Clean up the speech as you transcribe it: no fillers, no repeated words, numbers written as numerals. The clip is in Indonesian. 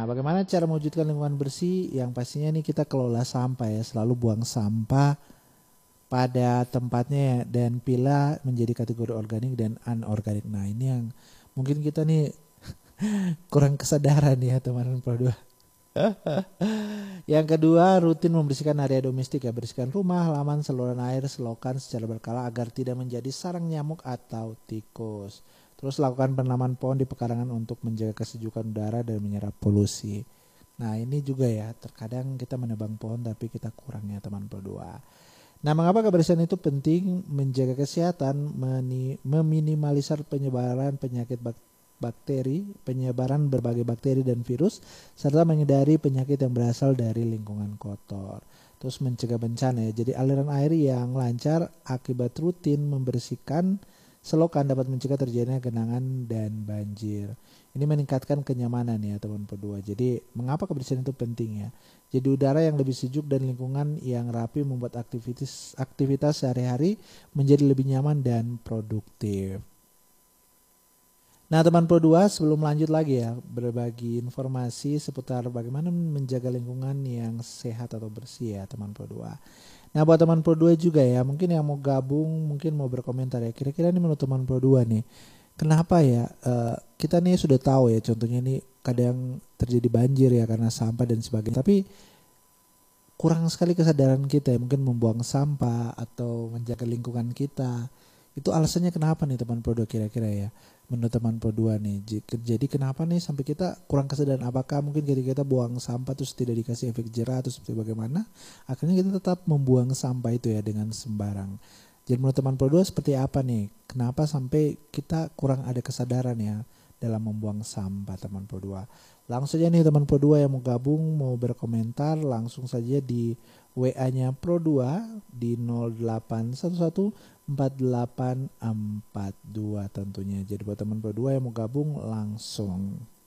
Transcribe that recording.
bagaimana cara mewujudkan lingkungan bersih? Yang pastinya nih kita kelola sampah ya, selalu buang sampah pada tempatnya ya, dan pilah menjadi kategori organik dan anorganik. Nah ini yang mungkin kita nih kurang kesadaran ya teman-teman Pro 2. Yang kedua, rutin membersihkan area domestik ya, bersihkan rumah, halaman, saluran air, selokan secara berkala agar tidak menjadi sarang nyamuk atau tikus. Terus lakukan penanaman pohon di pekarangan untuk menjaga kesejukan udara dan menyerap polusi. Nah ini juga ya, terkadang kita menebang pohon tapi kita kurang ya teman Pro 2. Nah mengapa kebersihan itu penting? Menjaga kesehatan, meminimalisir penyebaran penyakit bakteri, penyebaran berbagai bakteri dan virus, serta menghindari penyakit yang berasal dari lingkungan kotor. Terus mencegah bencana ya, jadi aliran air yang lancar akibat rutin membersihkan selokan dapat mencegah terjadinya genangan dan banjir. Ini meningkatkan kenyamanan ya teman Pro 2. Jadi mengapa kebersihan itu penting ya? Jadi udara yang lebih sejuk dan lingkungan yang rapi membuat aktivitas sehari-hari menjadi lebih nyaman dan produktif. Nah teman Pro 2, sebelum lanjut lagi ya, berbagi informasi seputar bagaimana menjaga lingkungan yang sehat atau bersih ya teman Pro 2. Nah buat teman Pro 2 juga ya, mungkin yang mau gabung, mungkin mau berkomentar ya, kira-kira nih menurut teman Pro 2 nih, kenapa ya kita nih sudah tahu ya, contohnya nih kadang terjadi banjir ya karena sampah dan sebagainya, tapi kurang sekali kesadaran kita ya, mungkin membuang sampah atau menjaga lingkungan kita. Itu alasannya kenapa nih teman Pro 2 kira-kira ya, menurut teman Pro 2 nih. Jadi kenapa nih sampai kita kurang kesadaran? Apakah mungkin ketika kita buang sampah terus tidak dikasih efek jerah atau seperti bagaimana? Akhirnya kita tetap membuang sampah itu ya dengan sembarang. Jadi menurut teman Pro 2 seperti apa nih? Kenapa sampai kita kurang ada kesadaran ya dalam membuang sampah teman Pro 2? Langsung saja nih teman Pro 2 yang mau gabung, mau berkomentar, langsung saja di WA-nya Pro 2 di 08114842 tentunya. Jadi buat teman Pro 2 yang mau gabung langsung.